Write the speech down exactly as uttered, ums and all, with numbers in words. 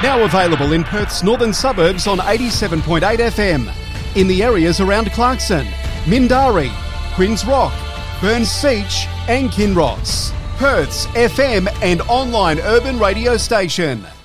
Now available in Perth's northern suburbs on eighty-seven point eight F M. In the areas around Clarkson, Mindari, Quinns Rock, Burns Seach and Kinross. Perth's F M and online urban radio station.